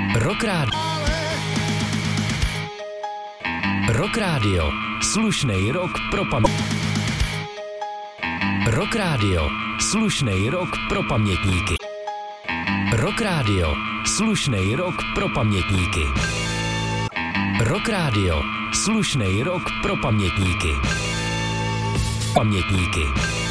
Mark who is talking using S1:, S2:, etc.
S1: Rock Radio. Slušnej rok pro Rock Radio. Slušnej rok pro pamětníky. Rock Radio. Slušnej rok pro pamětníky. Rock Radio. Slušnej rok pro pamětníky. Pamětníky.